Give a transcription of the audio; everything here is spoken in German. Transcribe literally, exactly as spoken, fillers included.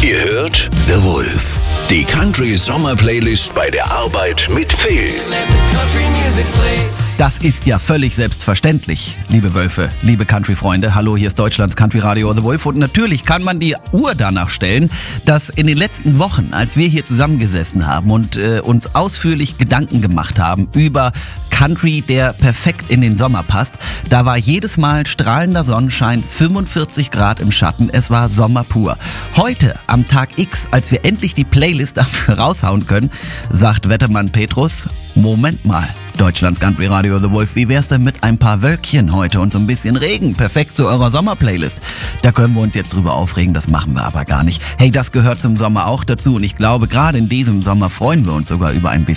Ihr hört The Wolf, die Country Sommer Playlist bei der Arbeit mit Phil. Das ist ja völlig selbstverständlich, liebe Wölfe, liebe Country-Freunde. Hallo, hier ist Deutschlands Country-Radio The Wolf. Und natürlich kann man die Uhr danach stellen, dass in den letzten Wochen, als wir hier zusammengesessen haben und äh, uns ausführlich Gedanken gemacht haben über Country, der perfekt in den Sommer passt, da war jedes Mal strahlender Sonnenschein, fünfundvierzig Grad im Schatten, es war Sommer pur. Heute, am Tag X, als wir endlich die Playlist dafür raushauen können, sagt Wettermann Petrus, Moment mal. Deutschlands Country Radio The Wolf, wie wär's denn mit ein paar Wölkchen heute und so ein bisschen Regen? Perfekt zu eurer Sommerplaylist. Da können wir uns jetzt drüber aufregen, das machen wir aber gar nicht. Hey, das gehört zum Sommer auch dazu und ich glaube, gerade in diesem Sommer freuen wir uns sogar über ein bisschen